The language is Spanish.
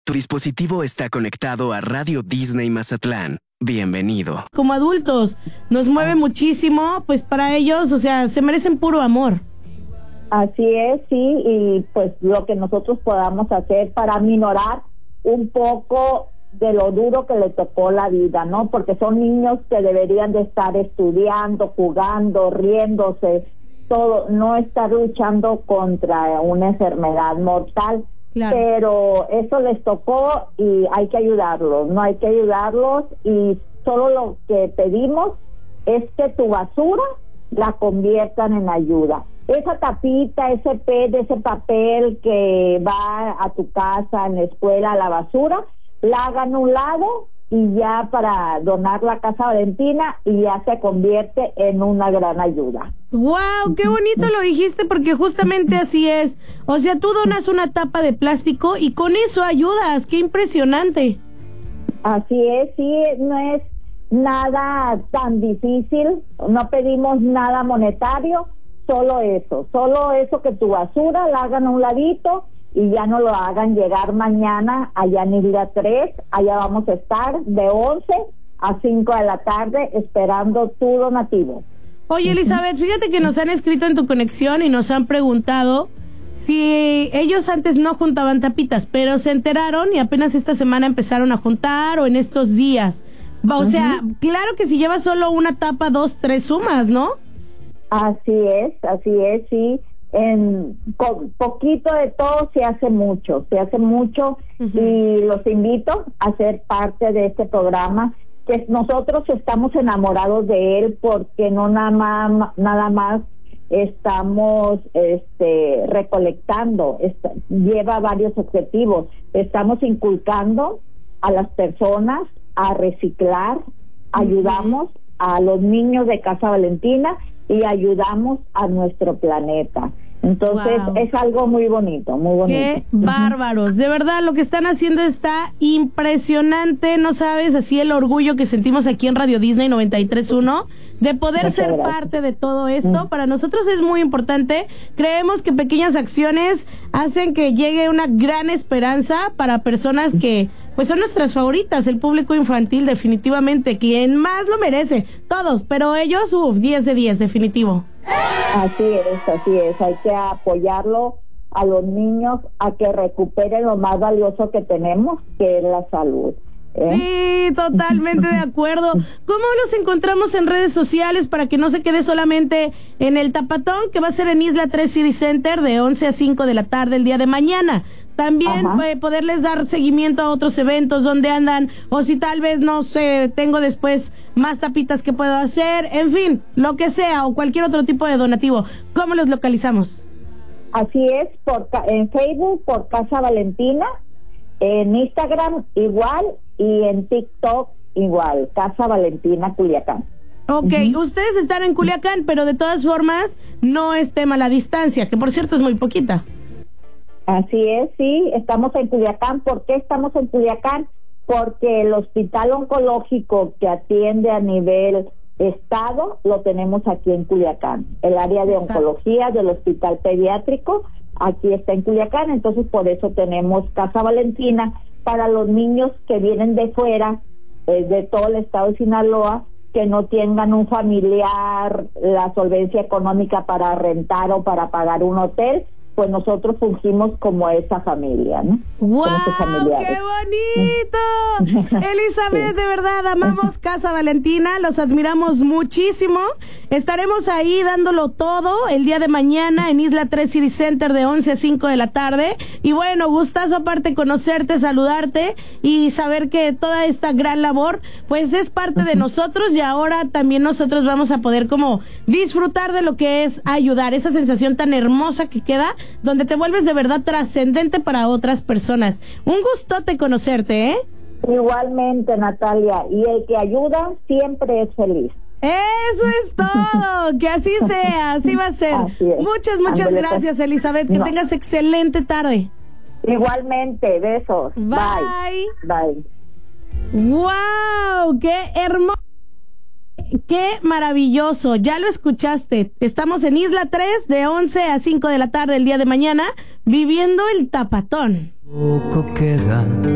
Tu dispositivo está conectado a Radio Disney Mazatlán. Bienvenido. Como adultos, nos mueve muchísimo, pues para ellos, o sea, se merecen puro amor. Así es, sí, y pues lo que nosotros podamos hacer para minorar un poco de lo duro que le tocó la vida, ¿no? Porque son niños que deberían de estar estudiando, jugando, riéndose, todo, no estar luchando contra una enfermedad mortal. Claro. Pero eso les tocó y hay que ayudarlos, ¿no? Hay que ayudarlos y solo lo que pedimos es que tu basura la conviertan en ayuda. Esa tapita, ese ese papel que va a tu casa, en la escuela, a la basura, la hagan a un lado y ya para donar la Casa Valentina y ya se convierte en una gran ayuda. ¡Wow! ¡Qué bonito lo dijiste! Porque justamente así es. O sea, tú donas una tapa de plástico y con eso ayudas. ¡Qué impresionante! Así es, sí, no es nada tan difícil, no pedimos nada monetario, solo eso que tu basura la hagan a un ladito y ya no lo hagan llegar mañana allá en Isla 3, allá vamos a estar de 11 a 5 de la tarde esperando tu donativo. Oye, Elizabeth, fíjate que nos han escrito en tu conexión y nos han preguntado si ellos antes no juntaban tapitas, pero se enteraron y apenas esta semana empezaron a juntar o en estos días. O sea, claro que si llevas solo una tapa, 2, 3 sumas, ¿no? Así es, sí. Con poquito de todo se hace mucho y los invito a ser parte de este programa, que nosotros estamos enamorados de él porque no nada más estamos recolectando, lleva varios objetivos. Estamos inculcando a las personas a reciclar, ayudamos a los niños de Casa Valentina y ayudamos a nuestro planeta. Entonces, es algo muy bonito, muy bonito. ¡Qué bárbaros! De verdad, lo que están haciendo está impresionante. No sabes, así el orgullo que sentimos aquí en Radio Disney 93.1 de poder ser parte de todo esto. Para nosotros es muy importante. Creemos que pequeñas acciones hacen que llegue una gran esperanza para personas que pues son nuestras favoritas, el público infantil definitivamente, quien más lo merece, todos, pero ellos, 10 de 10, definitivo. Así es, hay que apoyarlo a los niños a que recuperen lo más valioso que tenemos, que es la salud. Sí, totalmente de acuerdo. ¿Cómo los encontramos en redes sociales para que no se quede solamente en el tapatón, que va a ser en Isla 3 City Center de 11 a 5 de la tarde el día de mañana? También poderles dar seguimiento a otros eventos donde andan, o si tal vez, no sé, tengo después más tapitas que puedo hacer, en fin, lo que sea, o cualquier otro tipo de donativo. ¿Cómo los localizamos? Así es, en Facebook por Casa Valentina, en Instagram igual y en TikTok igual, Casa Valentina Culiacán. Ok, ustedes están en Culiacán, pero de todas formas no es tema la distancia, que por cierto es muy poquita. Así es, sí, estamos en Culiacán. ¿Por qué estamos en Culiacán? Porque el hospital oncológico que atiende a nivel estado lo tenemos aquí en Culiacán. El área de oncología del hospital pediátrico aquí está en Culiacán, entonces por eso tenemos Casa Valentina para los niños que vienen de fuera, de todo el estado de Sinaloa, que no tengan un familiar, la solvencia económica para rentar o para pagar un hotel. Pues nosotros fungimos como esa familia, ¿no? ¡Wow! ¡Qué bonito! Elizabeth, de verdad, amamos Casa Valentina, los admiramos muchísimo. Estaremos ahí dándolo todo el día de mañana en Isla 3 City Center de 11 a 5 de la tarde. Y bueno, gustazo aparte conocerte, saludarte y saber que toda esta gran labor, pues es parte de nosotros y ahora también nosotros vamos a poder como disfrutar de lo que es ayudar, esa sensación tan hermosa que queda donde te vuelves de verdad trascendente para otras personas. Un gustote conocerte, ¿eh? Igualmente, Natalia, y el que ayuda siempre es feliz. Eso es todo, que así sea, así va a ser. Muchas gracias, Elizabeth, que tengas excelente tarde. Igualmente, besos. Bye. Bye. ¡Wow! ¡Qué hermoso! ¡Qué maravilloso! Ya lo escuchaste. Estamos en Isla 3 de 11 a 5 de la tarde el día de mañana viviendo el tapatón. Poco queda